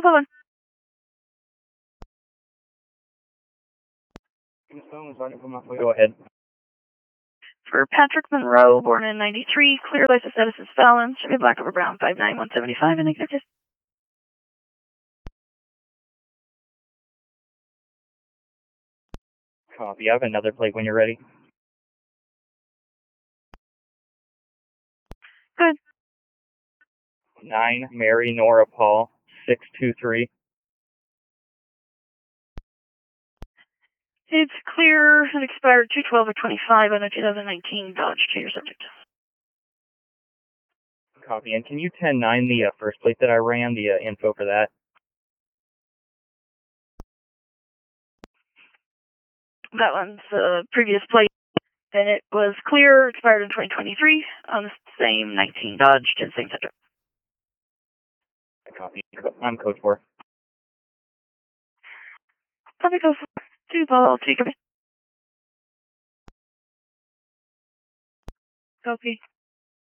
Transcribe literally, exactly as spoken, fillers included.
one. Go ahead. For Patrick Monroe, born in ninety-three, clear license status is felon, should be black over brown, five nine one seven five, and accepted. Copy. I have another plate when you're ready. Good. Nine Mary Nora Paul six two three. It's clear and expired two twelve of twenty-five on a two thousand nineteen Dodge to your subject. Copy. And can you ten nine the uh, first plate that I ran, the uh, info for that? That one's the uh, previous plate, and it was clear, expired in twenty twenty-three on the same nineteen Dodge to the same subject. Copy. I'm Coach four. Copy, Code four. Two ball, two, copy. Copy.